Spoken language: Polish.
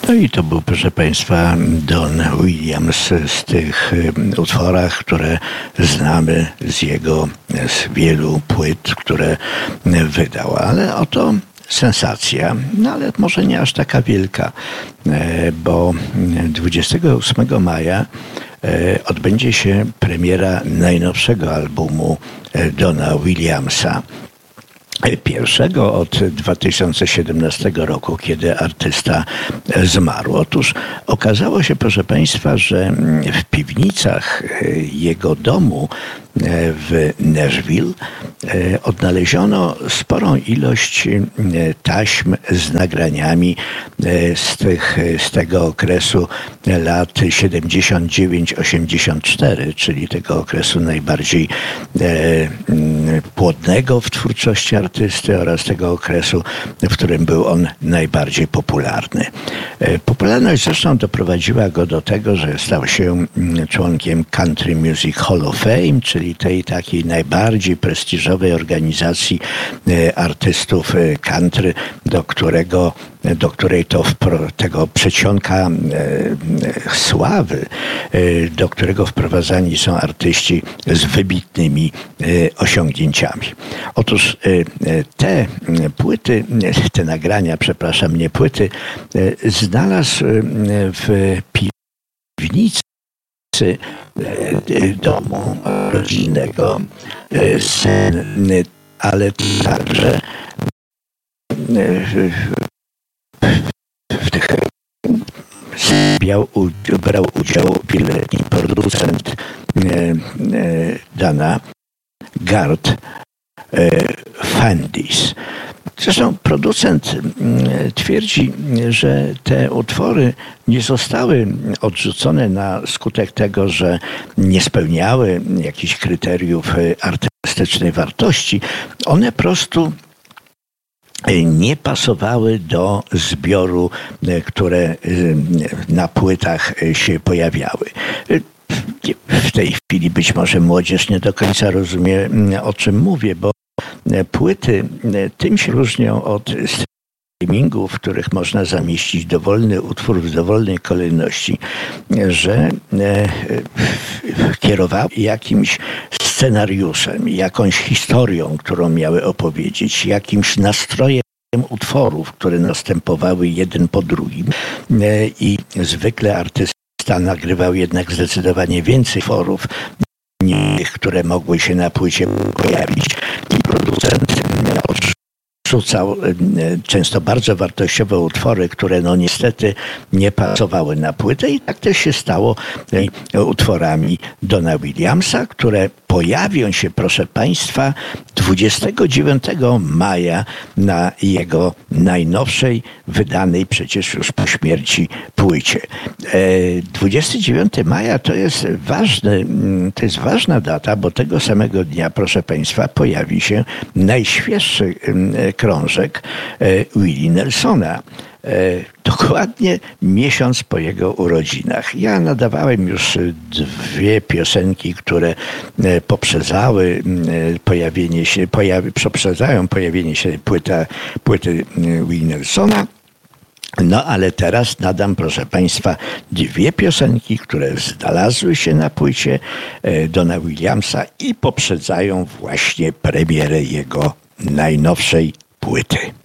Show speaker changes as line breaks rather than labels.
No i to był, proszę Państwa, Don Williams z tych utworach, które znamy z wielu płyt, które wydał. Ale oto sensacja, no ale może nie aż taka wielka, bo 28 maja odbędzie się premiera najnowszego albumu Dona Williamsa. Pierwszego od 2017 roku, kiedy artysta zmarł. Otóż okazało się, proszę Państwa, że w piwnicach jego domu w Nashville odnaleziono sporą ilość taśm z nagraniami z tego okresu lat 79-84, czyli tego okresu najbardziej płodnego w twórczości artysty oraz tego okresu, w którym był on najbardziej popularny. Popularność zresztą doprowadziła go do tego, że stał się członkiem Country Music Hall of Fame, czyli tej takiej najbardziej prestiżowej organizacji artystów country, do której tego przedsionka sławy, do którego wprowadzani są artyści z wybitnymi osiągnięciami. Otóż te płyty, te nagrania, przepraszam, nie płyty, znalazł w piwnicy domu rodzinnego syn, ale także w tych brał udział wieloletni producent Dana Garth Fandis. Zresztą producent twierdzi, że te utwory nie zostały odrzucone na skutek tego, że nie spełniały jakichś kryteriów artystycznej wartości. One po prostu nie pasowały do zbioru, które na płytach się pojawiały. W tej chwili być może młodzież nie do końca rozumie, o czym mówię, bo płyty tym się różnią od streamingów, w których można zamieścić dowolny utwór w dowolnej kolejności, że kierowały jakimś scenariuszem, jakąś historią, którą miały opowiedzieć, jakimś nastrojem utworów, które następowały jeden po drugim. I zwykle artysta nagrywał jednak zdecydowanie więcej utworów, niż które mogły się na płycie pojawić. I producent odrzucał często bardzo wartościowe utwory, które no niestety nie pasowały na płytę i tak też się stało utworami Dona Williamsa, które pojawią się, proszę Państwa, 29 maja na jego najnowszej, wydanej przecież już po śmierci płycie. 29 maja to jest ważna data, bo tego samego dnia, proszę Państwa, pojawi się najświeższy krążek Willie Nelsona. Dokładnie miesiąc po jego urodzinach. Ja nadawałem już dwie piosenki, które poprzedają pojawienie się płyty Willie Nelsona. No ale teraz nadam, proszę Państwa, dwie piosenki, które znalazły się na płycie Dona Williamsa i poprzedzają właśnie premierę jego najnowszej płyty.